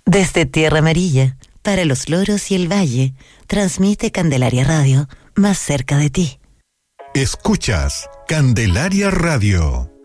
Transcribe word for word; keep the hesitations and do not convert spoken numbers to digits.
Desde Tierra Amarilla, para los loros y el valle, transmite Candelaria Radio, más cerca de ti. Escuchas Candelaria Radio.